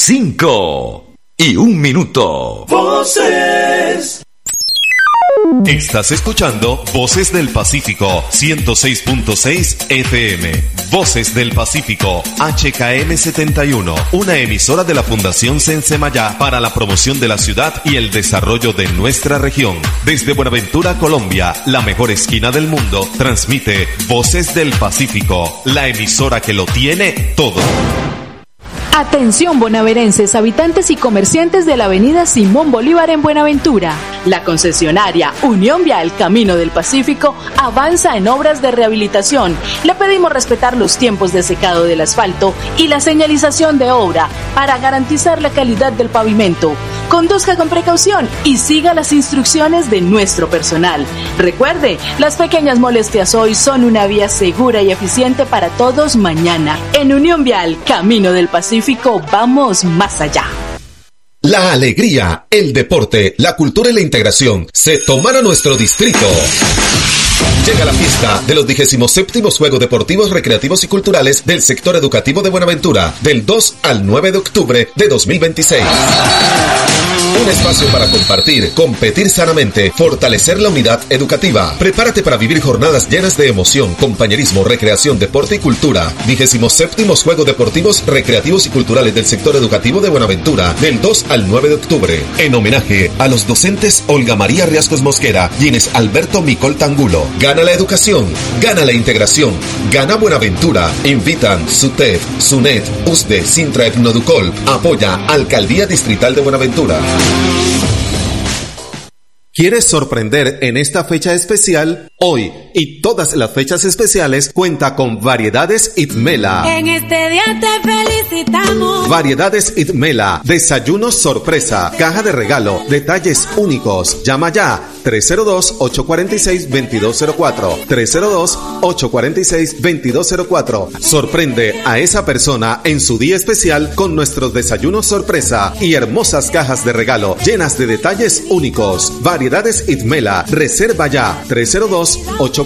5 y 1 minuto. Voces. Estás escuchando Voces del Pacífico 106.6 FM. Voces del Pacífico HKM 71, una emisora de la Fundación Sensemayá para la promoción de la ciudad y el desarrollo de nuestra región. Desde Buenaventura, Colombia, la mejor esquina del mundo, transmite Voces del Pacífico, la emisora que lo tiene todo. Atención bonaverenses, habitantes y comerciantes de la avenida Simón Bolívar en Buenaventura. La concesionaria Unión Vial Camino del Pacífico avanza en obras de rehabilitación. Le pedimos respetar los tiempos de secado del asfalto y la señalización de obra para garantizar la calidad del pavimento. Conduzca con precaución y siga las instrucciones de nuestro personal. Recuerde, las pequeñas molestias hoy son una vía segura y eficiente para todos mañana. En Unión Vial Camino del Pacífico vamos más allá. La alegría, el deporte, la cultura y la integración se toman a nuestro distrito. Llega la fiesta de los 27º Juegos Deportivos, Recreativos y Culturales del Sector Educativo de Buenaventura, del 2 al 9 de octubre de 2026. Un espacio para compartir, competir sanamente, fortalecer la unidad educativa. Prepárate para vivir jornadas llenas de emoción, compañerismo, recreación, deporte y cultura. 27º Juegos Deportivos, Recreativos y Culturales del Sector Educativo de Buenaventura, del 2 al 9 de octubre. En homenaje a los docentes Olga María Riascos Mosquera y Inés Alberto Micol Tangulo. Gana la educación, gana la integración, gana Buenaventura. Invitan SUTEF, SUNET, USDE, Sintra Etnoducol. Apoya Alcaldía Distrital de Buenaventura. ¿Quieres sorprender en esta fecha especial? Hoy y todas las fechas especiales cuenta con Variedades Itmela. En este día te felicitamos. Variedades Itmela, desayunos sorpresa, caja de regalo, detalles únicos. Llama ya 302-846-2204. 302-846-2204. Sorprende a esa persona en su día especial con nuestros desayunos sorpresa y hermosas cajas de regalo llenas de detalles únicos. Variedades Itmela, reserva ya 302-846-2204.